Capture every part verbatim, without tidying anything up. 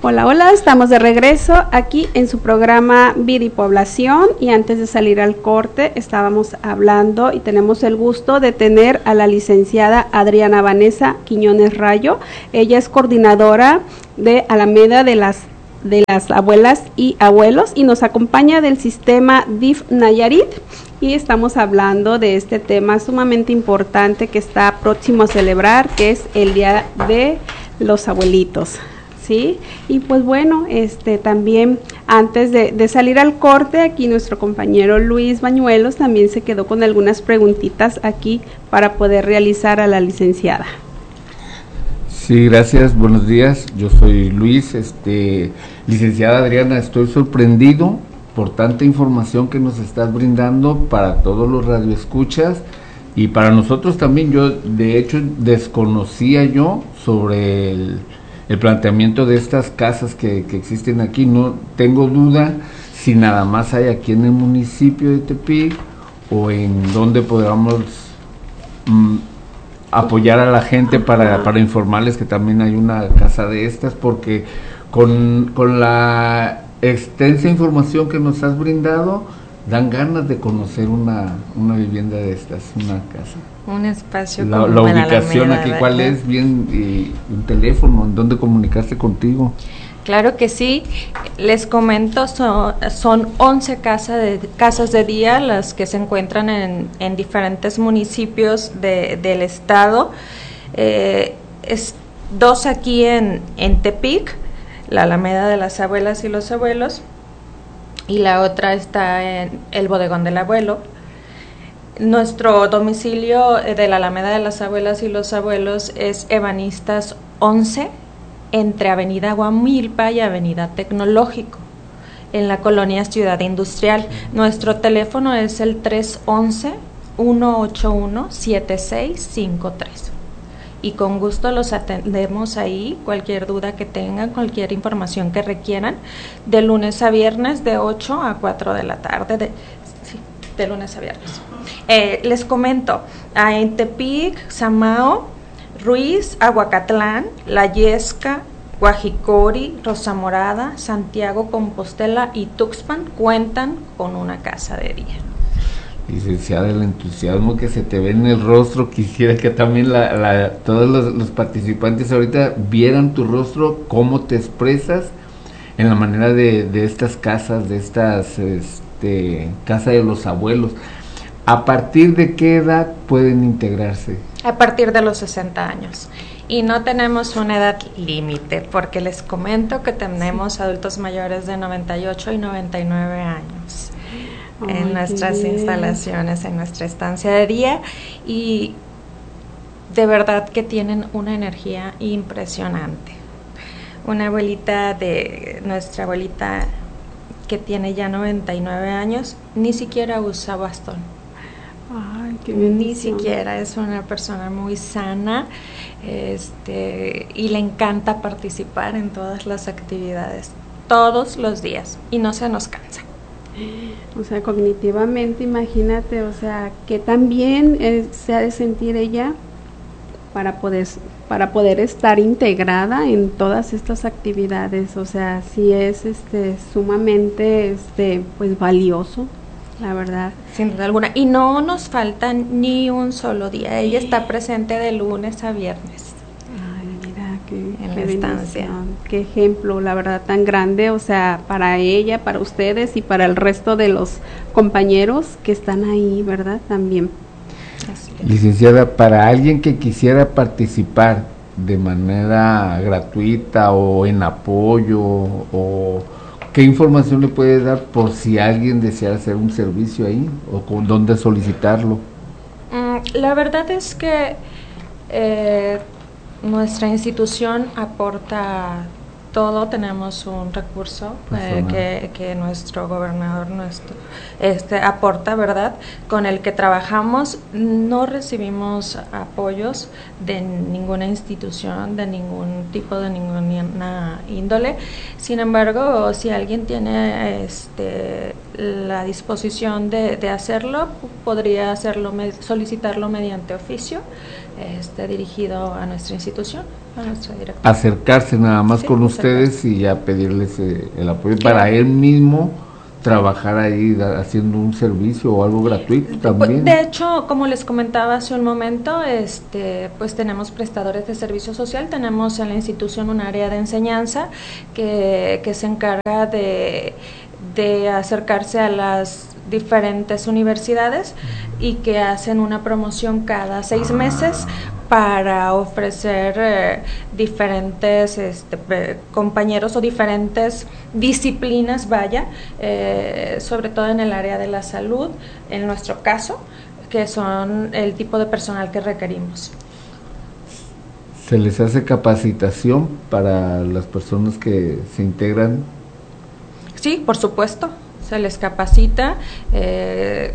Hola, hola, estamos de regreso aquí en su programa Vida y Población, y antes de salir al corte estábamos hablando y tenemos el gusto de tener a la licenciada Adriana Vanessa Quiñones Rayo. Ella es coordinadora de Alameda de las de las abuelas y abuelos y nos acompaña del sistema D I F Nayarit, y estamos hablando de este tema sumamente importante que está próximo a celebrar, que es el Día de los Abuelitos. Sí, y pues bueno, este también antes de, de salir al corte, aquí nuestro compañero Luis Bañuelos también se quedó con algunas preguntitas aquí para poder realizar a la licenciada. Sí, gracias, buenos días, yo soy Luis, este, licenciada Adriana, estoy sorprendido por tanta información que nos estás brindando para todos los radioescuchas y para nosotros también. Yo de hecho desconocía yo sobre el el planteamiento de estas casas que, que existen aquí. No tengo duda si nada más hay aquí en el municipio de Tepic o en donde podamos mm, apoyar a la gente para, para informarles que también hay una casa de estas, porque con, con la extensa información que nos has brindado dan ganas de conocer una, una vivienda de estas, una casa. Un espacio la, como la ubicación Alameda, aquí, ¿verdad? ¿cuál es? Bien, y un teléfono, ¿en dónde comunicarse contigo? Claro que sí, les comento, son, son once casa de, casas de día las que se encuentran en, en diferentes municipios de, del estado, eh, es, dos aquí en, en Tepic, la Alameda de las Abuelas y los Abuelos, y la otra está en el Bodegón del Abuelo. Nuestro domicilio de la Alameda de las Abuelas y los Abuelos es Ebanistas once, entre Avenida Guamilpa y Avenida Tecnológico, en la colonia Ciudad Industrial. Nuestro teléfono es el tres once, uno ocho uno, siete seis cinco tres. Y con gusto los atendemos ahí, cualquier duda que tengan, cualquier información que requieran, de lunes a viernes de ocho a cuatro de la tarde, de, sí, de lunes a viernes. Eh, les comento, en Tepic, Samao, Ruiz, Aguacatlán, La Yesca, Guajicori, Rosa Morada, Santiago Compostela y Tuxpan cuentan con una casa de día. Licenciada, el entusiasmo que se te ve en el rostro, quisiera que también la, la, todos los, los participantes ahorita vieran tu rostro, cómo te expresas en la manera de, de estas casas, de estas este, casa de los abuelos. ¿A partir de qué edad pueden integrarse? A partir de los sesenta años. Y no tenemos una edad límite, porque les comento que tenemos sí. adultos mayores de noventa y ocho y noventa y nueve años. Ay, en nuestras instalaciones, en nuestra estancia de día, y de verdad que tienen una energía impresionante. Una abuelita de nuestra abuelita que tiene ya noventa y nueve años, ni siquiera usa bastón. Ay, qué ni siquiera, es una persona muy sana, este, y le encanta participar en todas las actividades, todos los días, y no se nos cansa. O sea, cognitivamente, imagínate, o sea, que también eh, se ha de sentir ella para poder, para poder estar integrada en todas estas actividades. O sea, sí es este sumamente este pues valioso, la verdad. Sin duda alguna. Y no nos falta ni un solo día. Ella está presente de lunes a viernes. En la estancia. Qué ejemplo, la verdad, tan grande, o sea, para ella, para ustedes y para el resto de los compañeros que están ahí, ¿verdad? También. Licenciada, para alguien que quisiera participar de manera gratuita o en apoyo, o ¿qué información le puede dar por si alguien desea hacer un servicio ahí o con dónde solicitarlo? Mm, la verdad es que eh, nuestra institución aporta todo, tenemos un recurso eh, que, que nuestro gobernador nuestro este aporta, ¿verdad? Con el que trabajamos. No recibimos apoyos de ninguna institución, de ningún tipo, de ninguna índole. Sin embargo, si alguien tiene este la disposición de, de hacerlo, podría hacerlo, solicitarlo mediante oficio. este, dirigido a nuestra institución, a nuestra directora. Acercarse nada más sí, con ustedes y ya pedirles eh, el apoyo claro. para él mismo trabajar ahí da, haciendo un servicio o algo gratuito también. De hecho, como les comentaba hace un momento, este, pues tenemos prestadores de servicio social, tenemos en la institución un área de enseñanza que, que se encarga de, de acercarse a las diferentes universidades y que hacen una promoción cada seis meses para ofrecer eh, diferentes este, eh, compañeros o diferentes disciplinas, vaya, eh, sobre todo en el área de la salud, en nuestro caso, que son el tipo de personal que requerimos. ¿Se les hace capacitación para las personas que se integran? Sí, por supuesto, se les capacita eh,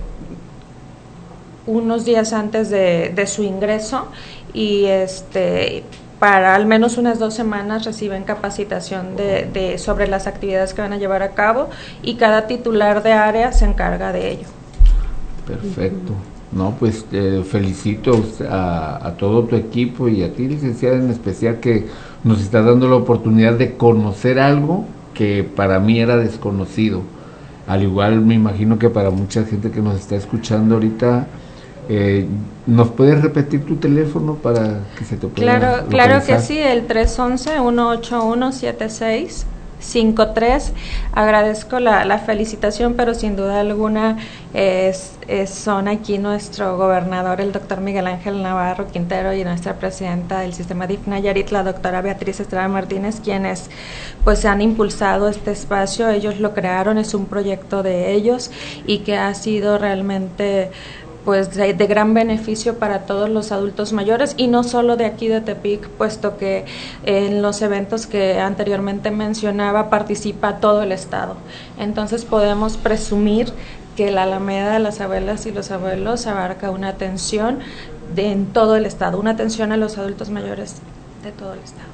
unos días antes de, de su ingreso y este para al menos unas dos semanas reciben capacitación de, de sobre las actividades que van a llevar a cabo y cada titular de área se encarga de ello. Perfecto. No, pues eh, felicito a, a todo tu equipo y a ti, licenciada, en especial, que nos está dando la oportunidad de conocer algo que para mí era desconocido. Al igual me imagino que para mucha gente que nos está escuchando ahorita, eh, ¿nos puedes repetir tu teléfono para que se te pueda Claro, localizar? claro que sí, el tres once, uno ocho uno, siete seis cinco tres. Agradezco la, la felicitación, pero sin duda alguna es, es, son aquí nuestro gobernador, el doctor Miguel Ángel Navarro Quintero, y nuestra presidenta del sistema D I F Nayarit, la doctora Beatriz Estrada Martínez, quienes pues han impulsado este espacio. Ellos lo crearon, es un proyecto de ellos y que ha sido realmente pues de, de gran beneficio para todos los adultos mayores y no solo de aquí de Tepic, puesto que en los eventos que anteriormente mencionaba participa todo el estado. Entonces podemos presumir que la Alameda de las Abuelas y los Abuelos abarca una atención de, en todo el estado, una atención a los adultos mayores de todo el estado.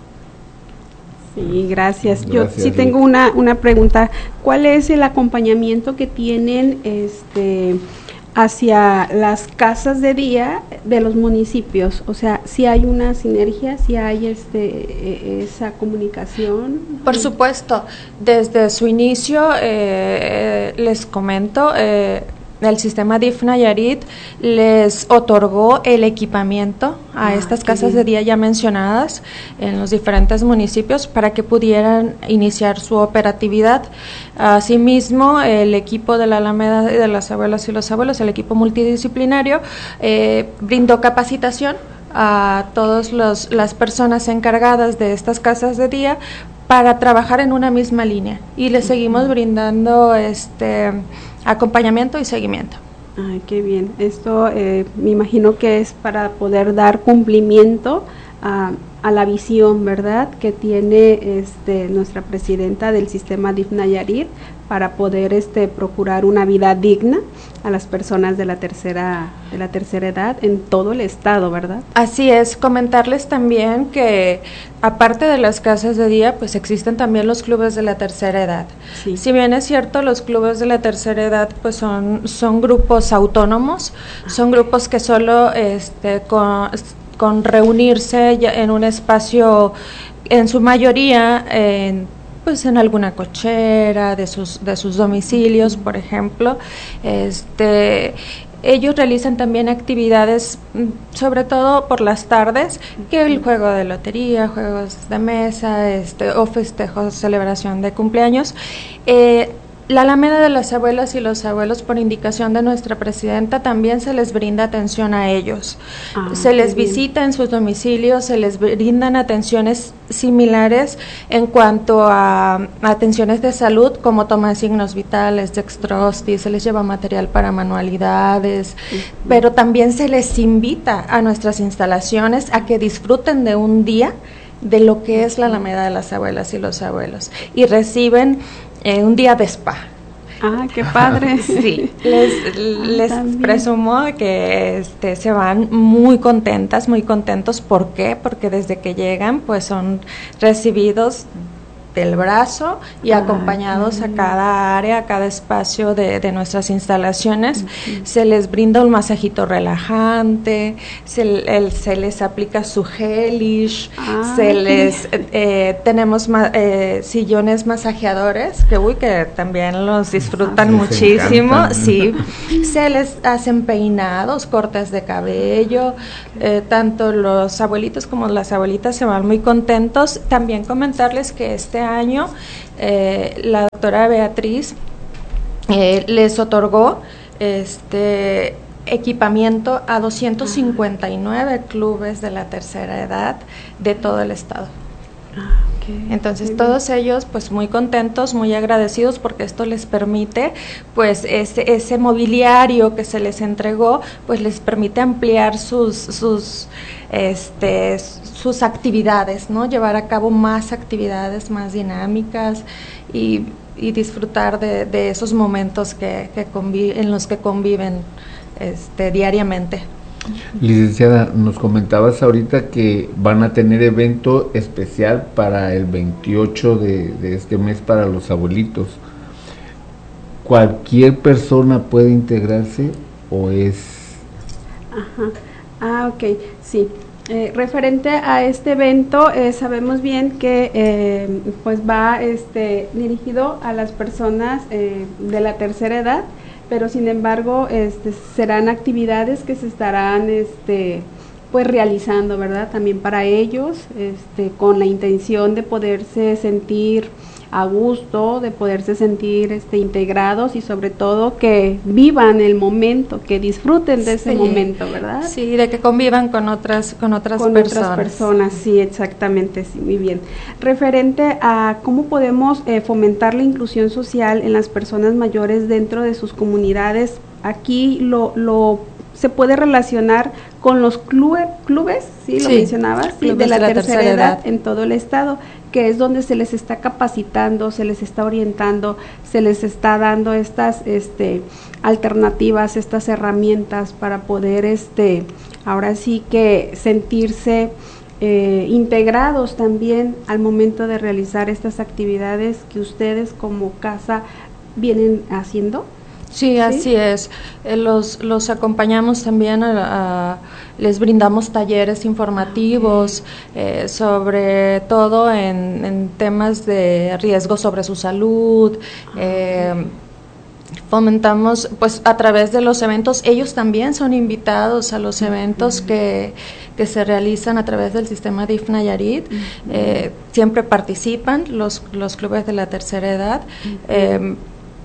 Sí, gracias. Yo Gracias, sí Rick. tengo una, una pregunta. ¿Cuál es el acompañamiento que tienen este hacia las casas de día de los municipios? O sea, si hay una sinergia, si hay este esa comunicación. Por supuesto, desde su inicio, eh, les comento, eh, el sistema D I F Nayarit les otorgó el equipamiento a ah, estas casas bien. de día ya mencionadas en los diferentes municipios para que pudieran iniciar su operatividad. Asimismo, el equipo de la Alameda de las Abuelas y los Abuelos, el equipo multidisciplinario, eh, brindó capacitación a todas las personas encargadas de estas casas de día para trabajar en una misma línea y les seguimos brindando este acompañamiento y seguimiento. Ay, qué bien. Esto eh, me imagino que es para poder dar cumplimiento a, a la visión, ¿verdad?, que tiene este nuestra presidenta del sistema D I F Nayarit para poder este procurar una vida digna a las personas de la tercera de la tercera edad en todo el estado, ¿verdad? Así es. Comentarles también que aparte de las casas de día, pues existen también los clubes de la tercera edad. Sí. Si bien es cierto, los clubes de la tercera edad pues son son grupos autónomos, son grupos que solo este con, con reunirse ya en un espacio, en su mayoría en pues en alguna cochera de sus de sus domicilios, por ejemplo, este ellos realizan también actividades, sobre todo por las tardes, que el juego de lotería, juegos de mesa, este o festejos, celebración de cumpleaños. Eh, La Alameda de las Abuelas y los Abuelos, por indicación de nuestra presidenta, también se les brinda atención a ellos. Ah, se les visita en sus domicilios, se les brindan atenciones similares en cuanto a, a atenciones de salud, como toma de signos vitales, dextrostis, se les lleva material para manualidades, uh-huh. pero también se les invita a nuestras instalaciones a que disfruten de un día de lo que es la Alameda de las Abuelas y los Abuelos, y reciben Eh, un día de spa. Ah, qué padre. Sí, les, les ah, presumo que este, se van muy contentas, muy contentos. ¿Por qué? Porque desde que llegan, pues son recibidos del brazo y ah, acompañados okay. a cada área, a cada espacio de, de nuestras instalaciones. Uh-huh. Se les brinda un masajito relajante, se, el, se les aplica su gelish, ah, se les eh, tenemos ma, eh, sillones masajeadores que uy que también los disfrutan ah, muchísimo, sí, se les hacen peinados, cortes de cabello, eh, tanto los abuelitos como las abuelitas se van muy contentos. También comentarles que este año eh, la doctora Beatriz eh, les otorgó este equipamiento a doscientos cincuenta y nueve clubes de la tercera edad de todo el estado. Okay. Entonces muy todos bien. Ellos pues muy contentos, muy agradecidos porque esto les permite pues ese, ese mobiliario que se les entregó pues les permite ampliar sus sus este sus actividades, ¿no? Llevar a cabo más actividades más dinámicas y, y disfrutar de, de esos momentos que, que convive, en los que conviven este diariamente. Licenciada, nos comentabas ahorita que van a tener evento especial para el veintiocho de, de este mes para los abuelitos. ¿Cualquier persona puede integrarse o es...? Ajá. Ah, ok, sí. Eh, referente a este evento, eh, sabemos bien que eh, pues va este, dirigido a las personas eh, de la tercera edad, pero sin embargo este, serán actividades que se estarán este, pues realizando, ¿verdad? También para ellos, este, con la intención de poderse sentir a gusto, de poderse sentir este, integrados y sobre todo que vivan el momento, que disfruten de ese sí, momento, ¿verdad? Sí, de que convivan con otras con otras con personas. otras personas, sí, exactamente, sí, muy bien. Referente a cómo podemos eh, fomentar la inclusión social en las personas mayores dentro de sus comunidades, aquí lo, lo se puede relacionar con los clube, clubes, sí, lo sí, mencionabas, sí, de la, de la tercera, tercera edad, edad en todo el estado, que es donde se les está capacitando, se les está orientando, se les está dando estas este, alternativas, estas herramientas para poder, este, ahora sí que sentirse eh, integrados también al momento de realizar estas actividades que ustedes como casa vienen haciendo. Sí, así ¿Sí? es. Eh, los, los acompañamos también, a, a, les brindamos talleres informativos eh, sobre todo en, en temas de riesgo sobre su salud. Eh, fomentamos, pues a través de los eventos, ellos también son invitados a los eventos uh-huh. que, que se realizan a través del sistema D I F Nayarit. Uh-huh. Eh, siempre participan los, los clubes de la tercera edad. Uh-huh. Eh,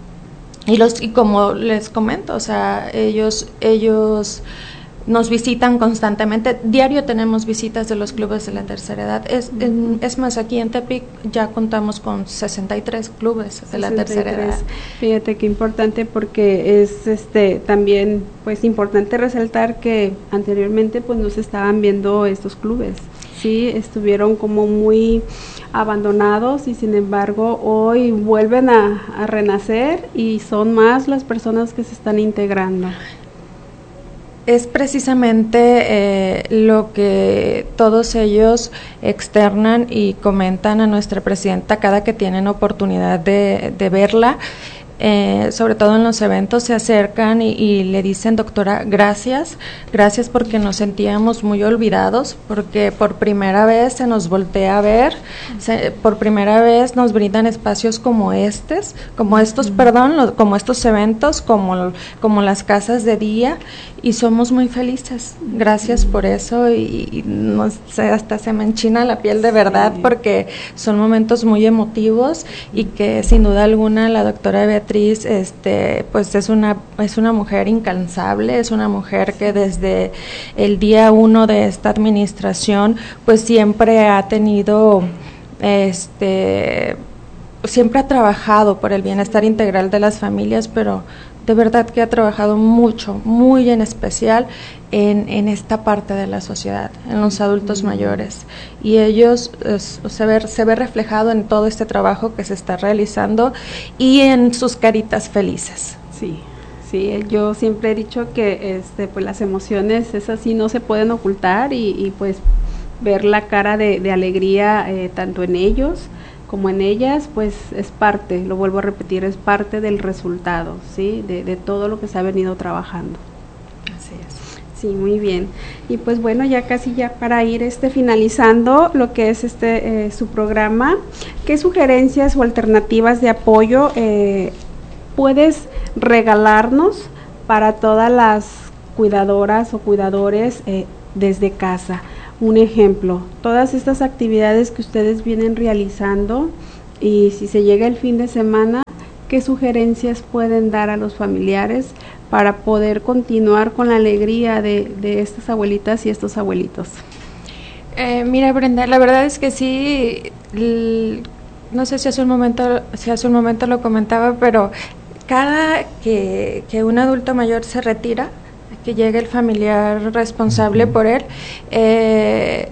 Y, los, y como les comento, o sea, ellos ellos nos visitan constantemente. Diario tenemos visitas de los clubes de la tercera edad. Es, en, es más, aquí en Tepic ya contamos con sesenta y tres clubes de la tercera edad. Fíjate qué importante, porque es este también pues importante resaltar que anteriormente pues no se estaban viendo estos clubes. Sí, estuvieron como muy abandonados y sin embargo hoy vuelven a, a renacer y son más las personas que se están integrando. Es precisamente eh, lo que todos ellos externan y comentan a nuestra presidenta cada que tienen oportunidad de, de verla. Eh, sobre todo en los eventos se acercan y, y le dicen: doctora, gracias, gracias porque nos sentíamos muy olvidados, porque por primera vez se nos voltea a ver, se, por primera vez nos brindan espacios como estos, como estos, uh-huh. perdón, lo, como estos eventos, como, como las casas de día, y somos muy felices. Gracias uh-huh. por eso, y, y no sé, hasta se me enchina la piel de verdad, sí. porque son momentos muy emotivos y que sin duda alguna la doctora Beatriz este pues es una es una mujer incansable, es una mujer que desde el día uno de esta administración pues siempre ha tenido este siempre ha trabajado por el bienestar integral de las familias, pero de verdad que ha trabajado mucho, muy en especial en, en esta parte de la sociedad, en los adultos mayores, y ellos es, se, ve, se ve reflejado en todo este trabajo que se está realizando y en sus caritas felices. Sí, sí, yo siempre he dicho que este, pues las emociones esas sí no se pueden ocultar, y, y pues ver la cara de, de alegría eh, tanto en ellos como en ellas, pues es parte, lo vuelvo a repetir, es parte del resultado, ¿sí? De, de todo lo que se ha venido trabajando. Así es. Sí, muy bien. Y pues bueno, ya casi ya para ir este finalizando lo que es este eh, su programa, ¿qué sugerencias o alternativas de apoyo eh, puedes regalarnos para todas las cuidadoras o cuidadores eh, desde casa? Un ejemplo, todas estas actividades que ustedes vienen realizando, y si se llega el fin de semana, ¿qué sugerencias pueden dar a los familiares para poder continuar con la alegría de, de estas abuelitas y estos abuelitos? Eh, mira, Brenda, la verdad es que sí, l- no sé si hace un momento, si hace un momento lo comentaba, pero cada que, que un adulto mayor se retira, que llegue el familiar responsable por él, eh,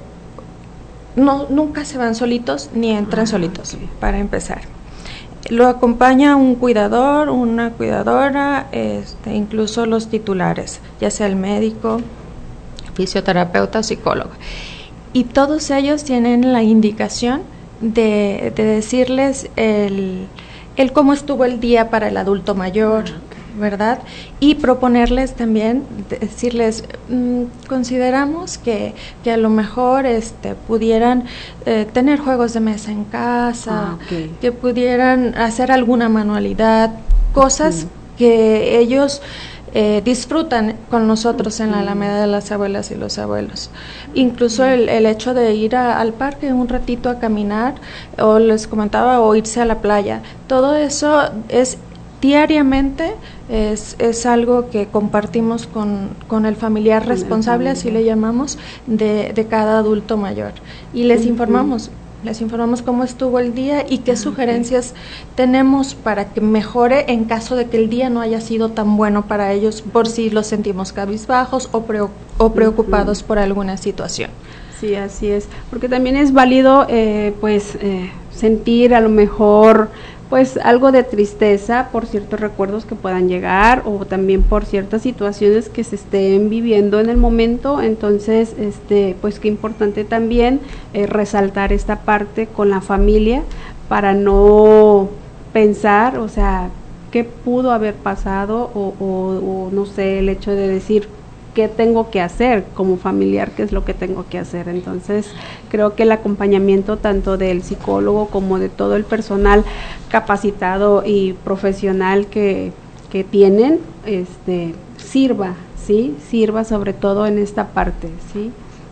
no, nunca se van solitos ni entran ah, solitos, okay. Para empezar. Lo acompaña un cuidador, una cuidadora, este, incluso los titulares, ya sea el médico, fisioterapeuta o psicólogo. Y todos ellos tienen la indicación de, de decirles el, el cómo estuvo el día para el adulto mayor, ¿verdad? Y proponerles también, decirles, mmm, consideramos que, que a lo mejor este, pudieran eh, tener juegos de mesa en casa, ah, okay. que pudieran hacer alguna manualidad, cosas uh-huh. que ellos eh, disfrutan con nosotros uh-huh. en la Alameda de las Abuelas y los Abuelos. Incluso uh-huh. el, el hecho de ir a, al parque un ratito a caminar, o les comentaba, o irse a la playa, todo eso es diariamente es, es algo que compartimos con, con el familiar con responsable, el familiar. Así le llamamos, de, de cada adulto mayor. Y les uh-huh. informamos, les informamos cómo estuvo el día y qué uh-huh. sugerencias tenemos para que mejore en caso de que el día no haya sido tan bueno para ellos, por si los sentimos cabizbajos o, pre, o preocupados uh-huh. por alguna situación. Sí, así es, porque también es válido eh, pues eh, sentir a lo mejor pues algo de tristeza por ciertos recuerdos que puedan llegar, o también por ciertas situaciones que se estén viviendo en el momento. Entonces este pues qué importante también eh, resaltar esta parte con la familia, para no pensar, o sea, qué pudo haber pasado, o, o, o no sé, el hecho de decir qué tengo que hacer como familiar, qué es lo que tengo que hacer. Entonces creo que el acompañamiento tanto del psicólogo como de todo el personal capacitado y profesional que, que tienen, este, sirva, ¿sí? Sirva sobre todo en esta parte, ¿sí?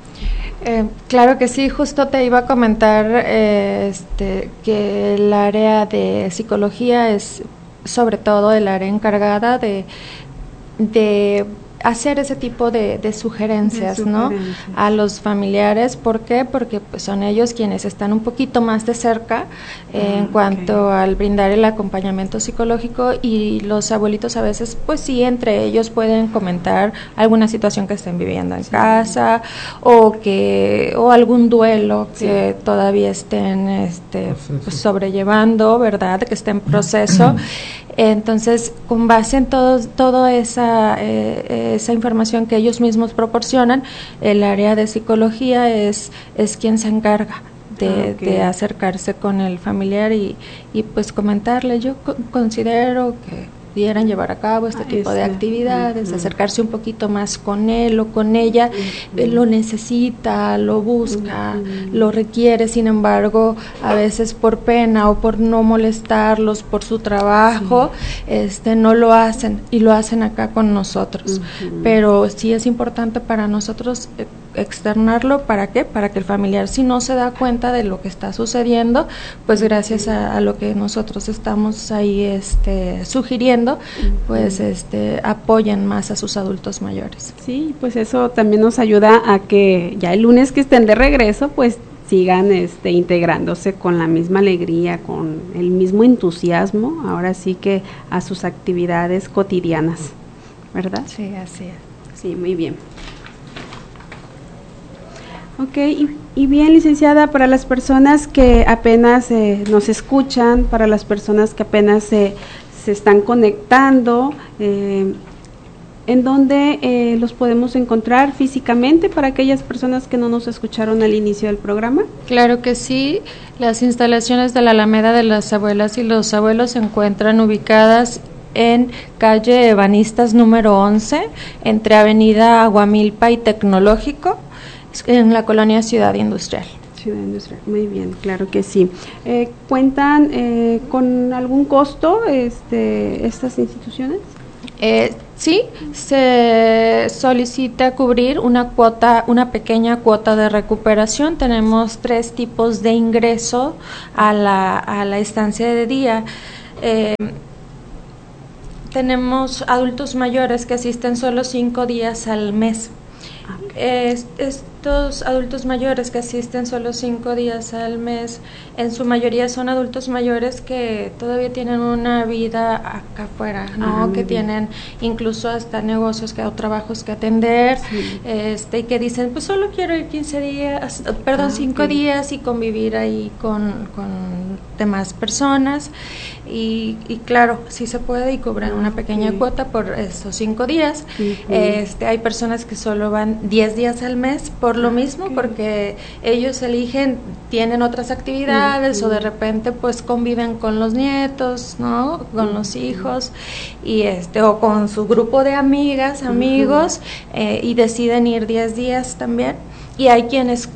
Eh, claro que sí, justo te iba a comentar eh, este, que el área de psicología es sobre todo el área encargada de, de hacer ese tipo de, de, sugerencias, de sugerencias, ¿no? A los familiares. ¿Por qué? Porque pues son ellos quienes están un poquito más de cerca eh, ah, en cuanto okay. al brindar el acompañamiento psicológico, y los abuelitos a veces, pues sí, entre ellos pueden comentar alguna situación que estén viviendo en sí. casa, o que o algún duelo sí. que todavía estén este, pues, sobrellevando, ¿verdad? Que esté en proceso. Entonces, con base en todo, toda esa, eh, esa información que ellos mismos proporcionan, el área de psicología es, es quien se encarga de, ah, okay. de acercarse con el familiar y, y pues comentarle, yo co- considero que pudieran llevar a cabo este ah, tipo ese. de actividades, uh-huh. acercarse un poquito más con él o con ella, uh-huh. eh, lo necesita, lo busca, uh-huh. lo requiere, sin embargo, a veces por pena o por no molestarlos por su trabajo, sí. este no lo hacen, y lo hacen acá con nosotros. Uh-huh. Pero sí es importante para nosotros eh, externarlo. ¿Para qué? Para que el familiar, si no se da cuenta de lo que está sucediendo, pues gracias a, a lo que nosotros estamos ahí este sugiriendo, pues este apoyen más a sus adultos mayores. Sí, pues eso también nos ayuda a que ya el lunes que estén de regreso, pues sigan este integrándose con la misma alegría, con el mismo entusiasmo, ahora sí que a sus actividades cotidianas, ¿verdad? Sí, así es. Sí, muy bien. Ok, y, y bien, licenciada, para las personas que apenas eh, nos escuchan, para las personas que apenas se, se están conectando, eh, ¿En dónde eh, los podemos encontrar físicamente para aquellas personas que no nos escucharon al inicio del programa? Claro que sí, las instalaciones de la Alameda de las Abuelas y los Abuelos se encuentran ubicadas en calle Ebanistas número once, entre Avenida Aguamilpa y Tecnológico, en la colonia Ciudad Industrial. Ciudad Industrial, muy bien, claro que sí. Eh, ¿Cuentan eh, con algún costo este, estas instituciones? Eh, sí, se solicita cubrir una cuota, una pequeña cuota de recuperación. Tenemos tres tipos de ingreso a la, a la estancia de día. Eh, tenemos adultos mayores que asisten solo cinco días al mes. Eh, estos adultos mayores que asisten solo cinco días al mes, en su mayoría son adultos mayores que todavía tienen una vida acá afuera, ¿no? Ah, que tienen incluso hasta negocios que, o trabajos que atender, sí. este, y que dicen, pues solo quiero ir quince días, perdón, ah, cinco okay. días y convivir ahí con, con demás personas. Y, y claro, sí se puede y cobran una pequeña sí. cuota por esos cinco días. Uh-huh. Este, hay personas que solo van diez días al mes por lo mismo, okay. porque ellos eligen, tienen otras actividades uh-huh. o de repente pues conviven con los nietos, ¿no? Con uh-huh. los hijos y este o con su grupo de amigas, amigos uh-huh. eh, y deciden ir diez días también. Y hay quienes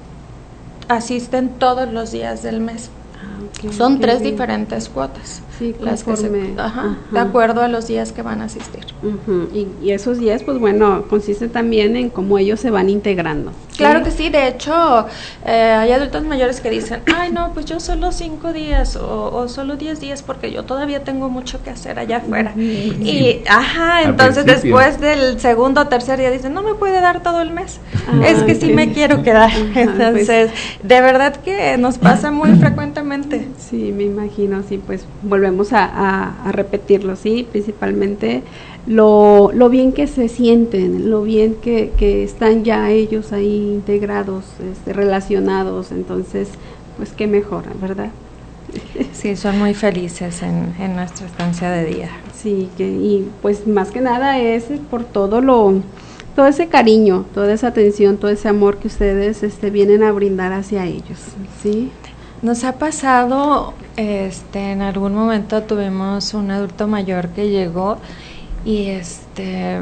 asisten todos los días del mes. Okay, Son okay, tres bien. diferentes cuotas, sí, las que se, ajá, ajá. de acuerdo a los días que van a asistir. Uh-huh. y, y esos días, pues bueno, consiste también en cómo ellos se van integrando. ¿Sí? Claro que sí, de hecho, eh, hay adultos mayores que dicen, ay no, pues yo solo cinco días o, o solo diez días porque yo todavía tengo mucho que hacer allá afuera. Uh-huh. Y, ajá, entonces después del segundo o tercer día dicen, no me puede dar todo el mes, ah, es que sí me quiero quedar. Ajá, entonces, pues, de verdad que nos pasa muy frecuentemente. Sí, me imagino, sí, pues volvemos a, a, a repetirlo, sí, principalmente lo, lo bien que se sienten, lo bien que, que están ya ellos ahí integrados, este, relacionados, entonces, pues qué mejor, ¿verdad? Sí, son muy felices en, en nuestra estancia de día. Sí, que, y pues más que nada es por todo lo, todo ese cariño, toda esa atención, todo ese amor que ustedes este, vienen a brindar hacia ellos, ¿sí? Nos ha pasado, este, en algún momento tuvimos un adulto mayor que llegó y este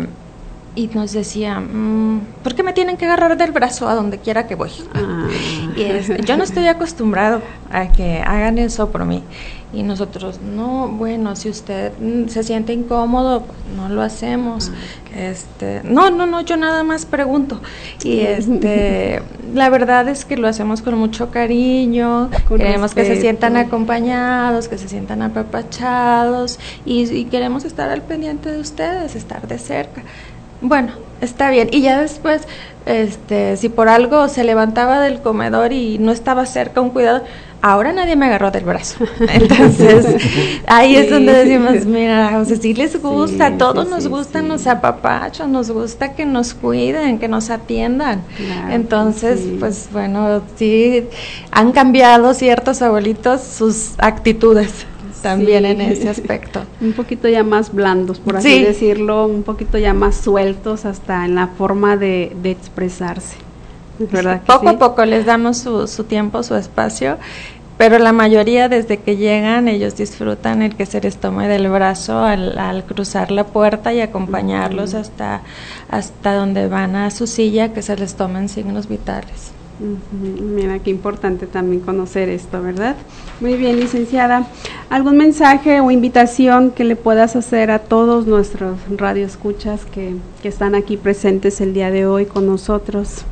y nos decía, mmm, ¿por qué me tienen que agarrar del brazo a donde quiera que voy? Ah. Y este, yo no estoy acostumbrado a que hagan eso por mí. Y nosotros, no, bueno, si usted se siente incómodo, no lo hacemos. Ah. Este, no, no, no, yo nada más pregunto. Y este, la verdad es que lo hacemos con mucho cariño, con queremos respeto. Que se sientan acompañados, que se sientan apapachados y, y queremos estar al pendiente de ustedes, estar de cerca. Bueno, está bien. Y ya después, este, si por algo se levantaba del comedor y no estaba cerca un cuidador, ahora nadie me agarró del brazo. Entonces, ahí sí, es donde decimos, mira, o sea, sí les gusta, sí, a todos sí, nos sí, gustan sí. los apapachos, nos gusta que nos cuiden, que nos atiendan. Claro, entonces, sí. pues bueno, sí, han cambiado ciertos abuelitos sus actitudes. También sí. en ese aspecto. Un poquito ya más blandos, por así sí. decirlo, un poquito ya más sueltos hasta en la forma de, de expresarse. ¿Verdad que poco sí? a poco les damos su, su tiempo, su espacio, pero la mayoría desde que llegan ellos disfrutan el que se les tome del brazo al, al cruzar la puerta y acompañarlos uh-huh. hasta, hasta donde van a su silla, que se les tomen signos vitales. Uh-huh. Mira, qué importante también conocer esto, ¿verdad? Muy bien, licenciada. ¿Algún mensaje o invitación que le puedas hacer a todos nuestros radioescuchas que, que están aquí presentes el día de hoy con nosotros?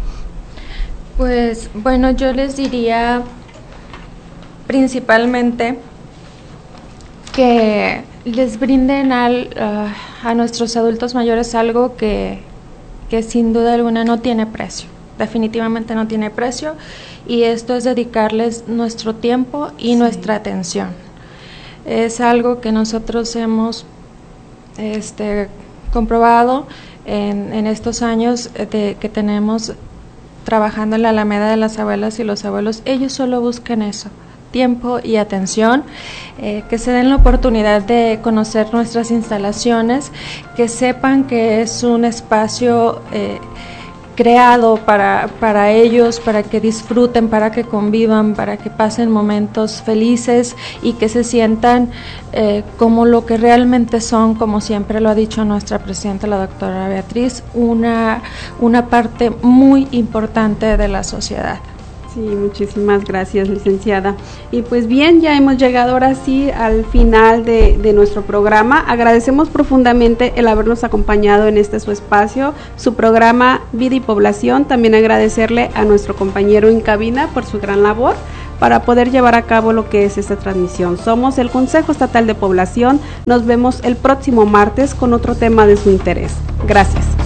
Pues, bueno, yo les diría principalmente que les brinden al, uh, a nuestros adultos mayores algo que, que sin duda alguna no tiene precio. Definitivamente no tiene precio, y esto es dedicarles nuestro tiempo y sí. nuestra atención. Es algo que nosotros hemos este, comprobado en, en estos años de, que tenemos trabajando en la Alameda de las Abuelas y los Abuelos. Ellos solo buscan eso, tiempo y atención, eh, que se den la oportunidad de conocer nuestras instalaciones, que sepan que es un espacio eh, creado para, para ellos, para que disfruten, para que convivan, para que pasen momentos felices y que se sientan eh, como lo que realmente son, como siempre lo ha dicho nuestra presidenta, la doctora Beatriz, una, una parte muy importante de la sociedad. Sí, muchísimas gracias, licenciada. Y pues bien, ya hemos llegado ahora sí al final de, de nuestro programa. Agradecemos profundamente el habernos acompañado en este su espacio, su programa Vida y Población. También agradecerle a nuestro compañero en cabina por su gran labor para poder llevar a cabo lo que es esta transmisión. Somos el Consejo Estatal de Población. Nos vemos el próximo martes con otro tema de su interés. Gracias.